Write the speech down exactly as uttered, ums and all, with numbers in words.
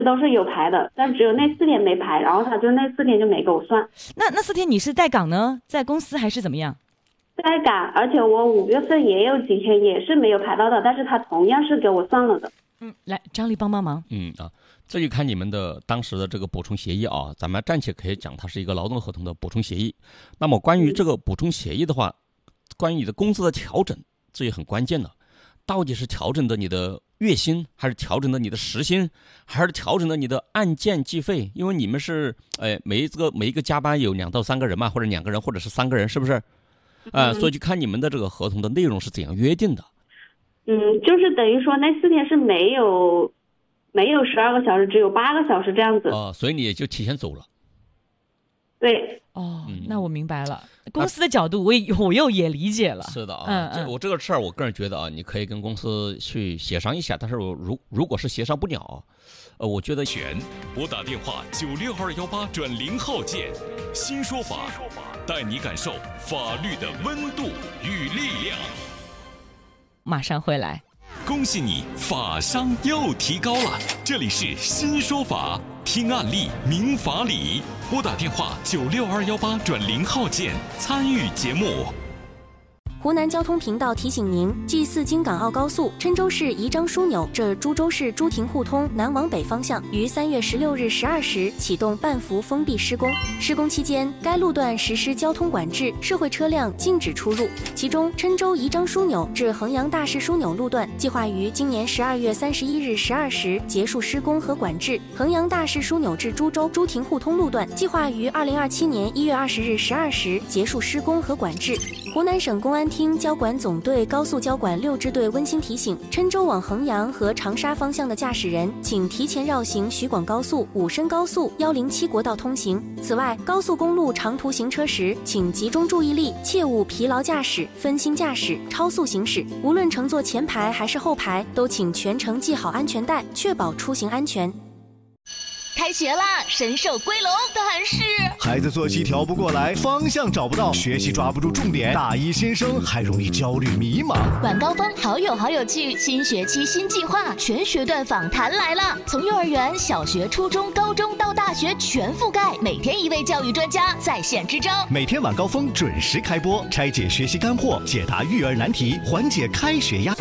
都是有排的，但只有那四天没排，然后他就那四天就没给我算。 那那四天你是在岗呢，在公司还是怎么样？ 在岗，而且我五月份也有几天也是没有排到的，但是他同样是给我算了的。 嗯，来，张丽帮帮忙。 嗯啊，这就看你们的当时的这个补充协议啊，咱们暂且可以讲它是一个劳动合同的补充协议。那么关于这个补充协议的话，关于你的工资的调整，这也很关键的，到底是调整的你的月薪，还是调整的你的时薪，还是调整的你的按件计费？因为你们是，哎，每一个每一个加班有两到三个人嘛，或者两个人，或者是三个人，是不是？啊、呃，所以就看你们的这个合同的内容是怎样约定的。 嗯，就是等于说那四天是没有没有十二个小时，只有八个小时这样子。 哦、呃，所以你也就提前走了。 对。 哦，那我明白了。公司的角度我也我又也理解了。 是的啊， 嗯嗯， 这我这个事儿，我个人觉得啊，你可以跟公司去协商一下。但是我如如果是协商不了，呃，我觉得全拨打电话九六二幺八转零号键，新说法，带你感受法律的温度与力量。 马上回来。 恭喜你，法商又提高了。这里是新说法，听案例明法理。拨打电话九六二幺八转零号键参与节目。 湖南交通频道提醒您：G 四京港澳高速郴州市宜章枢纽至株洲市朱亭互通南往北方向于三月十六日十二时启动半幅封闭施工。施工期间，该路段实施交通管制，社会车辆禁止出入。其中，郴州宜章枢纽至衡阳大市枢纽路段计划于今年十二月三十一日十二时结束施工和管制；衡阳大市枢纽至株洲朱亭互通路段计划于二零二七年一月二十日十二时结束施工和管制。湖南省公安厅交管总队高速交管六支队温馨提醒：郴州往衡阳和长沙方向的驾驶人，请提前绕行徐广高速、武深高速、一零七国道通行。此外，高速公路长途行车时，请集中注意力，切勿疲劳驾驶、分心驾驶、超速行驶。无论乘坐前排还是后排，都请全程系好安全带，确保出行安全。 开学啦，神兽归笼，但是孩子作息调不过来，方向找不到，学习抓不住重点，大一新生还容易焦虑迷茫。 晚高峰好友好有趣，新学期新计划，全学段访谈来了，从幼儿园、小学、初中、高中到大学全覆盖，每天一位教育专家在线支招。 每天晚高峰准时开播，拆解学习干货，解答育儿难题，缓解开学压力。